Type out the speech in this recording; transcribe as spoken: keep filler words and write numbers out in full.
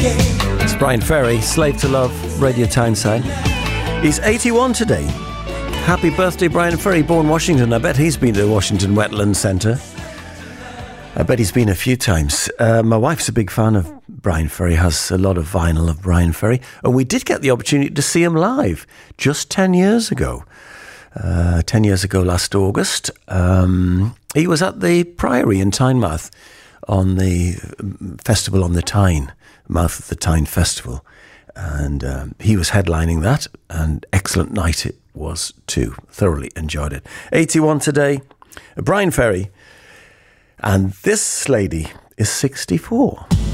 It's Brian Ferry, Slave to Love, Radio Tyneside. He's eighty-one today. Happy birthday, Brian Ferry, born Washington. I bet he's been to the Washington Wetland Centre. I bet he's been a few times. Uh, my wife's a big fan of Brian Ferry, has a lot of vinyl of Brian Ferry. And we did get the opportunity to see him live just ten years ago. Uh, ten years ago last August. Um, he was at the Priory in Tynemouth on the festival on the Tyne, Mouth of the Tyne Festival. And um, he was headlining that, and excellent night it was too. Thoroughly enjoyed it. eighty-one today, Brian Ferry. And this lady is sixty-four.